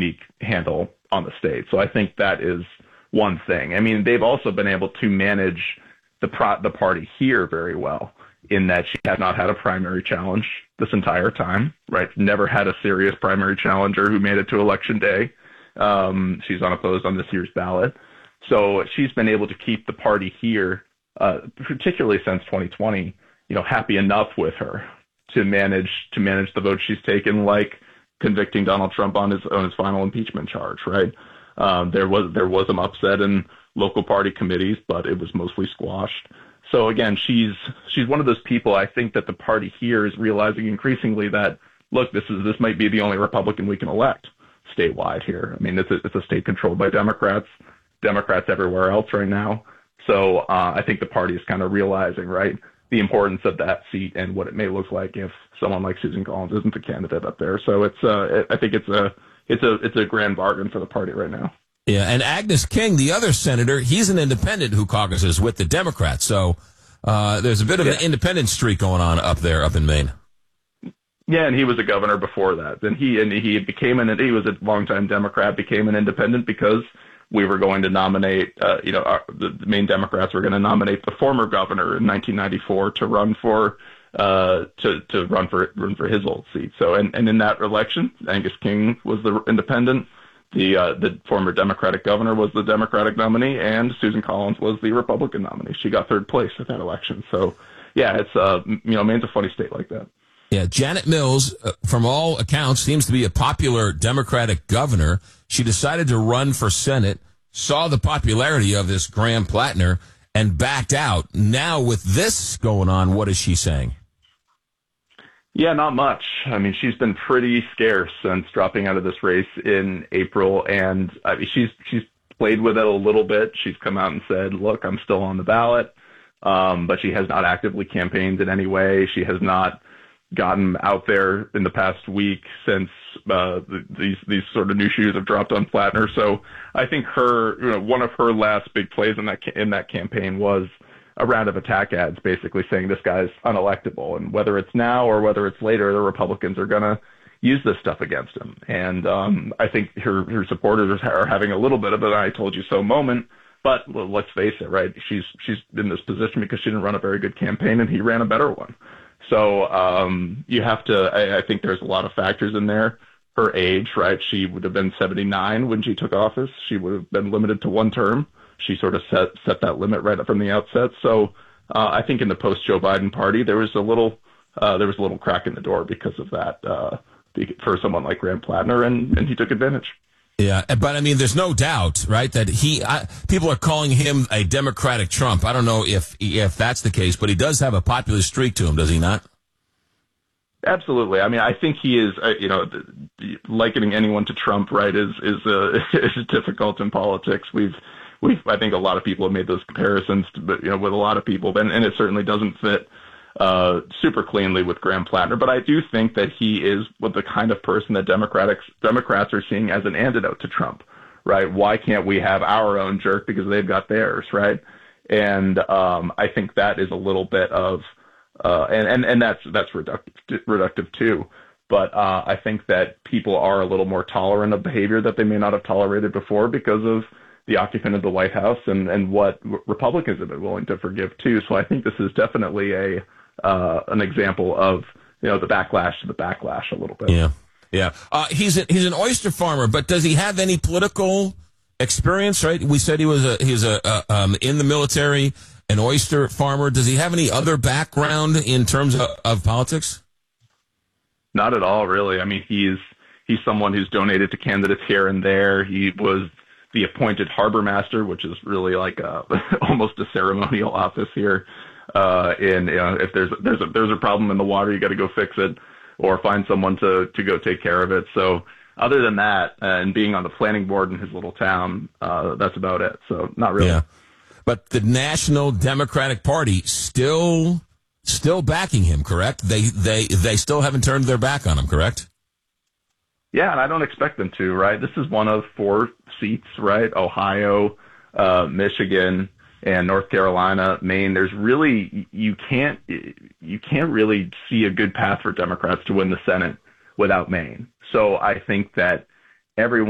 unique handle on the state. So I think that is one thing. I mean, they've also been able to manage the party here very well, in that she has not had a primary challenge this entire time, right? Never had a serious primary challenger who made it to election day. She's unopposed on this year's ballot. So she's been able to keep the party here, particularly since 2020, happy enough with her to manage the votes she's taken, like convicting Donald Trump on his final impeachment charge, right? There was some upset in local party committees, but it was mostly squashed. So again, she's one of those people. I think that the party here is realizing increasingly that, look, this might be the only Republican we can elect statewide here. I mean, it's a state controlled by Democrats everywhere else right now. So I think the party is kind of realizing, right, the importance of that seat and what it may look like if someone like Susan Collins isn't the candidate up there. So I think it's a grand bargain for the party right now. Yeah, and Agnes King, the other senator, he's an independent who caucuses with the Democrats. So there's a bit of an independent streak going on up in Maine. Yeah, and he was a governor before that. Then he was a longtime Democrat, became an independent because we were going to nominate, the Maine Democrats were going to nominate the former governor in 1994 to run for his old seat. So, and in that election, Angus King was the independent. The former Democratic governor was the Democratic nominee, and Susan Collins was the Republican nominee. She got third place at that election. So, yeah, it's Maine's a funny state like that. Yeah, Janet Mills, from all accounts, seems to be a popular Democratic governor. She decided to run for Senate, saw the popularity of this Graham Plattner, and backed out. Now, with this going on, what is she saying? Yeah, not much. I mean, she's been pretty scarce since dropping out of this race in April, and I mean, she's played with it a little bit. She's come out and said, look, I'm still on the ballot, but she has not actively campaigned in any way. She has not gotten out there in the past week since these sort of new shoes have dropped on Plattner. So I think one of her last big plays in that campaign was a round of attack ads, basically saying this guy's unelectable, and whether it's now or whether it's later, the Republicans are going to use this stuff against him. And I think her supporters are having a little bit of an "I told you so" moment. But let's face it, right? She's in this position because she didn't run a very good campaign, and he ran a better one. So you have to. I think there's a lot of factors in there. Her age, right? She would have been 79 when she took office. She would have been limited to one term. She sort of set that limit right up from the outset. So I think in the post-Joe Biden party, there was a little crack in the door because of that for someone like Graham Plattner, and he took advantage. Yeah, but I mean, there's no doubt, right, that people are calling him a Democratic Trump. I don't know if that's the case, but he does have a popular streak to him, does he not? Absolutely. I mean, I think he is, likening anyone to Trump, right, is difficult in politics. I think a lot of people have made those comparisons, with a lot of people, and it certainly doesn't fit super cleanly with Graham Plattner. But I do think that he is the kind of person that Democrats are seeing as an antidote to Trump, right? Why can't we have our own jerk because they've got theirs, right? And I think that is a little bit of, and that's reductive too. But I think that people are a little more tolerant of behavior that they may not have tolerated before because of the occupant of the White House and what Republicans have been willing to forgive too. So I think this is definitely an example of the backlash to the backlash a little bit. Yeah. He's an oyster farmer, but does he have any political experience? Right? We said he was in the military, an oyster farmer. Does he have any other background in terms of politics? Not at all, really. I mean, he's someone who's donated to candidates here and there. He was the appointed harbor master, which is really like almost a ceremonial office here. If there's a problem in the water, you got to go fix it or find someone to go take care of it. So other than that, and being on the planning board in his little town, that's about it. So not really. Yeah. But the National Democratic Party still backing him, correct? They still haven't turned their back on him, correct? Yeah, and I don't expect them to, right? This is one of 4 seats, right? Ohio, Michigan, and North Carolina, Maine. There's really you can't really see a good path for Democrats to win the Senate without Maine. So I think that everyone